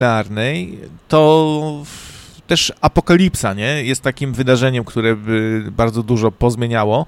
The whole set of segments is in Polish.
nuklearnej, to też apokalipsa, nie? Jest takim wydarzeniem, które by bardzo dużo pozmieniało.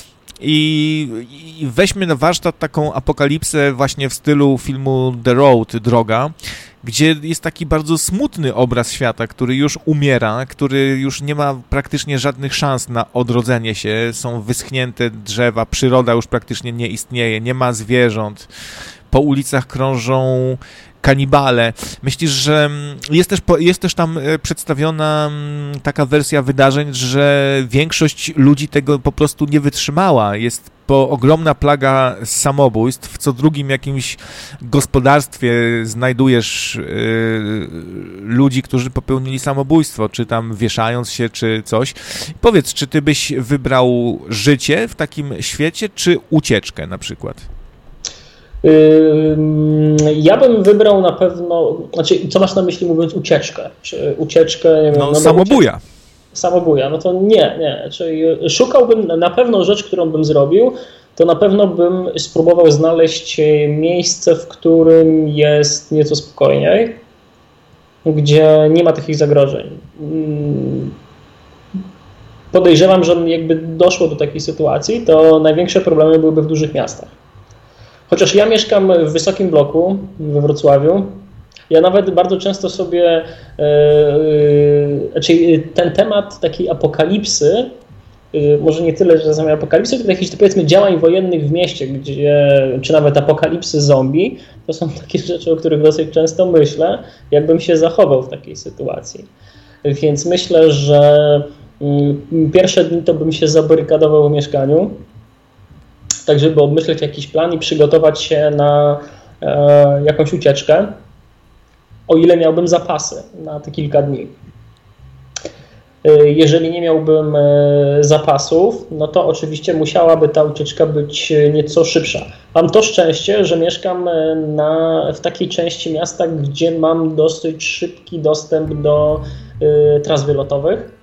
I weźmy na warsztat taką apokalipsę właśnie w stylu filmu The Road, Droga, gdzie jest taki bardzo smutny obraz świata, który już umiera, który już nie ma praktycznie żadnych szans na odrodzenie się, są wyschnięte drzewa, przyroda już praktycznie nie istnieje, nie ma zwierząt, po ulicach krążą kanibale. Myślisz, że jest też tam przedstawiona taka wersja wydarzeń, że większość ludzi tego po prostu nie wytrzymała. Jest ogromna plaga samobójstw. W co drugim jakimś gospodarstwie znajdujesz ludzi, którzy popełnili samobójstwo, czy tam wieszając się, czy coś. Powiedz, czy ty byś wybrał życie w takim świecie, czy ucieczkę na przykład? Ja bym wybrał na pewno, znaczy co masz na myśli mówiąc ucieczkę? Czy ucieczkę, nie wiem, samobuja. Samobuja, no to nie. Czyli szukałbym na pewno rzecz, którą bym zrobił, to na pewno bym spróbował znaleźć miejsce, w którym jest nieco spokojniej, gdzie nie ma takich zagrożeń. Podejrzewam, że jakby doszło do takiej sytuacji, to największe problemy byłyby w dużych miastach. Chociaż ja mieszkam w wysokim bloku we Wrocławiu, ja nawet bardzo często sobie, ten temat takiej apokalipsy, może nie tyle, że samej apokalipsy, tylko jakichś powiedzmy działań wojennych w mieście, czy nawet apokalipsy zombie, to są takie rzeczy, o których dosyć często myślę, jakbym się zachował w takiej sytuacji. Więc myślę, że pierwsze dni to bym się zabarykadował w mieszkaniu, tak żeby obmyśleć jakiś plan i przygotować się na jakąś ucieczkę, o ile miałbym zapasy na te kilka dni. Jeżeli nie miałbym zapasów, no to oczywiście musiałaby ta ucieczka być nieco szybsza. Mam to szczęście, że mieszkam w takiej części miasta, gdzie mam dosyć szybki dostęp do tras wylotowych,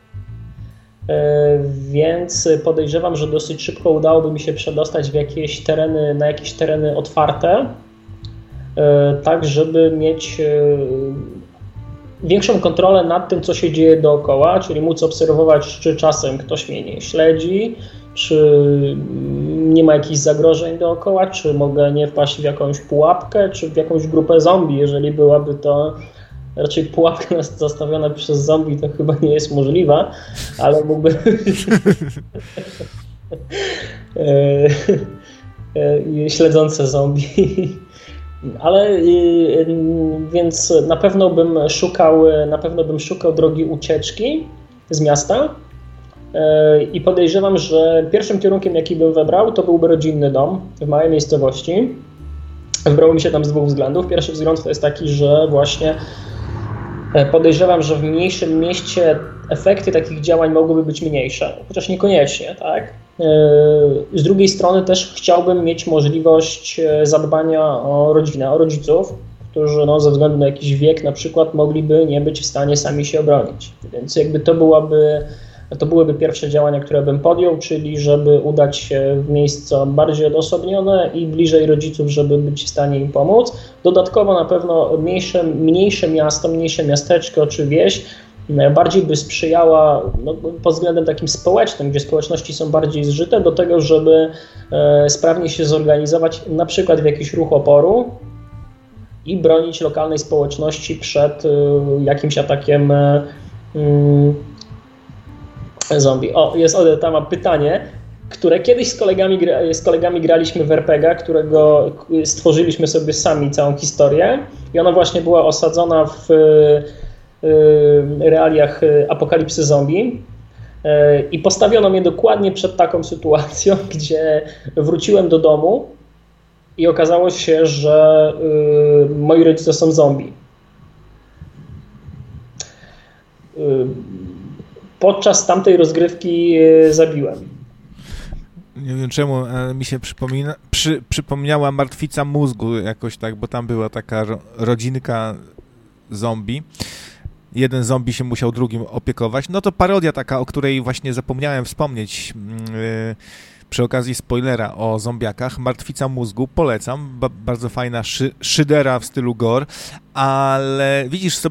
więc podejrzewam, że dosyć szybko udałoby mi się przedostać na jakieś tereny otwarte, tak żeby mieć większą kontrolę nad tym, co się dzieje dookoła, czyli móc obserwować, czy czasem ktoś mnie nie śledzi, czy nie ma jakichś zagrożeń dookoła, czy mogę nie wpaść w jakąś pułapkę, czy w jakąś grupę zombie, jeżeli byłaby to raczej pułapka zastawiona przez zombie, to chyba nie jest możliwa, ale mógłby śledzące zombie. Ale więc na pewno bym szukał drogi ucieczki z miasta i podejrzewam, że pierwszym kierunkiem, jaki bym wybrał, to byłby rodzinny dom w małej miejscowości. Wybrało mi się tam z dwóch względów. Pierwszy wzgląd to jest taki, że właśnie podejrzewam, że w mniejszym mieście efekty takich działań mogłyby być mniejsze, chociaż niekoniecznie, tak? Z drugiej strony też chciałbym mieć możliwość zadbania o rodzinę, o rodziców, którzy ze względu na jakiś wiek na przykład mogliby nie być w stanie sami się obronić. Więc jakby to byłyby pierwsze działania, które bym podjął, czyli żeby udać się w miejsca bardziej odosobnione i bliżej rodziców, żeby być w stanie im pomóc. Dodatkowo na pewno mniejsze miasto, mniejsze miasteczko czy wieś bardziej by sprzyjała pod względem takim społecznym, gdzie społeczności są bardziej zżyte, do tego, żeby sprawnie się zorganizować na przykład w jakiś ruch oporu i bronić lokalnej społeczności przed jakimś atakiem zombie. Jest tam ma pytanie, które kiedyś z kolegami graliśmy w RPG, którego stworzyliśmy sobie sami całą historię i ona właśnie była osadzona w realiach apokalipsy zombie i postawiono mnie dokładnie przed taką sytuacją, gdzie wróciłem do domu i okazało się, że moi rodzice są zombie. Podczas tamtej rozgrywki zabiłem. Nie wiem czemu, mi się przypomniała martwica mózgu jakoś tak, bo tam była taka rodzinka zombie. Jeden zombie się musiał drugim opiekować. No to parodia taka, o której właśnie zapomniałem wspomnieć. Przy okazji spoilera o zombiakach, Martwica mózgu, polecam, bardzo fajna szydera w stylu gore, ale widzisz,